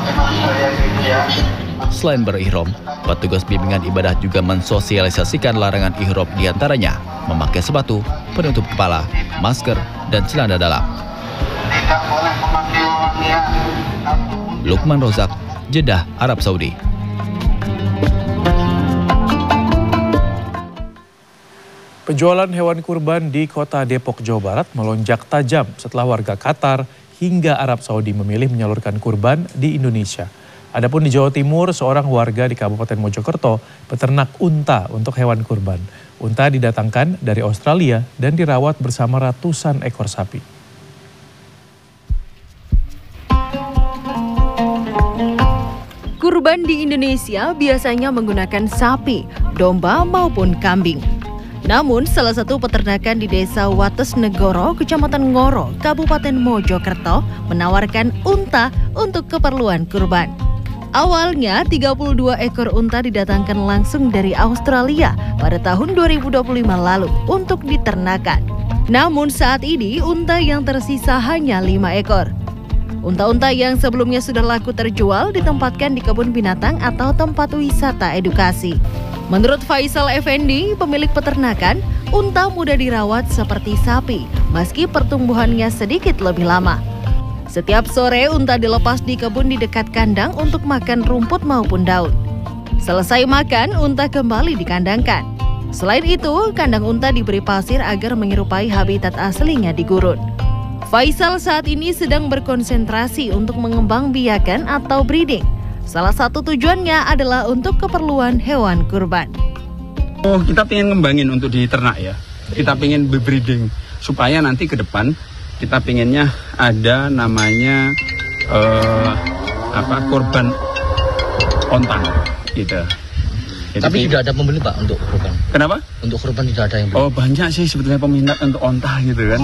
Selain berihram, petugas bimbingan ibadah juga mensosialisasikan larangan ihram, diantaranya memakai sepatu, penutup kepala, masker, dan celana dalam. Lukman Rozak, Jeddah, Arab Saudi. Penjualan hewan kurban di kota Depok, Jawa Barat melonjak tajam setelah warga Qatar hingga Arab Saudi memilih menyalurkan kurban di Indonesia. Adapun di Jawa Timur, seorang warga di Kabupaten Mojokerto peternak unta untuk hewan kurban. Unta didatangkan dari Australia dan dirawat bersama ratusan ekor sapi. Kurban di Indonesia biasanya menggunakan sapi, domba maupun kambing. Namun, salah satu peternakan di Desa Wates Negoro, Kecamatan Ngoro, Kabupaten Mojokerto menawarkan unta untuk keperluan kurban. Awalnya, 32 ekor unta didatangkan langsung dari Australia pada tahun 2025 lalu untuk diternakan. Namun saat ini, unta yang tersisa hanya 5 ekor. Unta-unta yang sebelumnya sudah laku terjual ditempatkan di kebun binatang atau tempat wisata edukasi. Menurut Faisal Effendi, pemilik peternakan, unta mudah dirawat seperti sapi, meski pertumbuhannya sedikit lebih lama. Setiap sore, unta dilepas di kebun di dekat kandang untuk makan rumput maupun daun. Selesai makan, unta kembali dikandangkan. Selain itu, kandang unta diberi pasir agar menyerupai habitat aslinya di gurun. Faisal saat ini sedang berkonsentrasi untuk mengembangbiakan atau breeding. Salah satu tujuannya adalah untuk keperluan hewan kurban. Oh, kita pengen ngembangin untuk diternak ya. Kita pengen breeding supaya nanti ke depan kita pengennya ada namanya korban onta gitu. Jadi, tapi tidak ada pembeli Pak untuk kurban. Kenapa? Untuk kurban tidak ada yang beli. Oh, banyak sih sebetulnya peminat untuk onta gitu kan.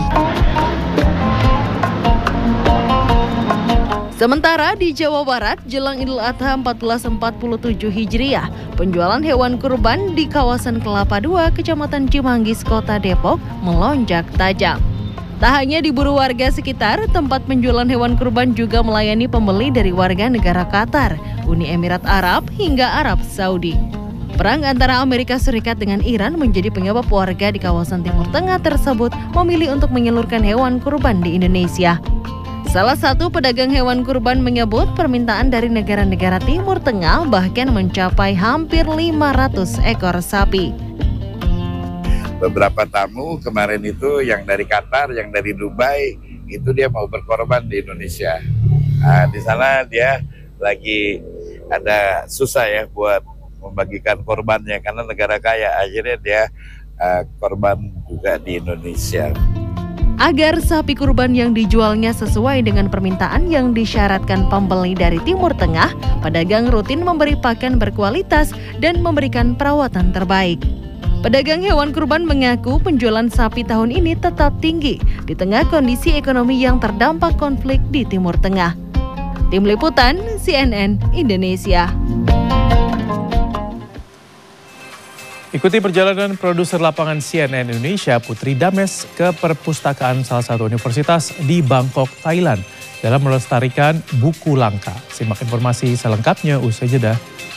Sementara di Jawa Barat, jelang Idul Adha 1447 Hijriah, penjualan hewan kurban di kawasan Kelapa II, Kecamatan Cimanggis, Kota Depok melonjak tajam. Tak hanya diburu warga sekitar, tempat penjualan hewan kurban juga melayani pembeli dari warga negara Qatar, Uni Emirat Arab, hingga Arab Saudi. Perang antara Amerika Serikat dengan Iran menjadi penyebab warga di kawasan Timur Tengah tersebut memilih untuk menyalurkan hewan kurban di Indonesia. Salah satu pedagang hewan kurban menyebut permintaan dari negara-negara Timur Tengah bahkan mencapai hampir 500 ekor sapi. Beberapa tamu kemarin itu yang dari Qatar, yang dari Dubai, itu dia mau berkorban di Indonesia. Di sana dia lagi ada susah ya buat membagikan korbannya karena negara kaya, akhirnya dia korban juga di Indonesia. Agar sapi kurban yang dijualnya sesuai dengan permintaan yang disyaratkan pembeli dari Timur Tengah, pedagang rutin memberi pakan berkualitas dan memberikan perawatan terbaik. Pedagang hewan kurban mengaku penjualan sapi tahun ini tetap tinggi di tengah kondisi ekonomi yang terdampak konflik di Timur Tengah. Tim Liputan CNN Indonesia. Ikuti perjalanan produser lapangan CNN Indonesia Putri Dames ke perpustakaan salah satu universitas di Bangkok, Thailand dalam melestarikan buku langka. Simak informasi selengkapnya usai jeda.